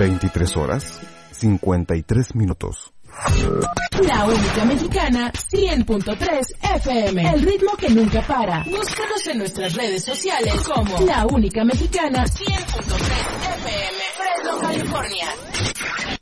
23 horas, 53 minutos. La única mexicana, 100.3 FM. El ritmo que nunca para. Búscanos en nuestras redes sociales como La Única Mexicana, 100.3 FM. Fresno, California.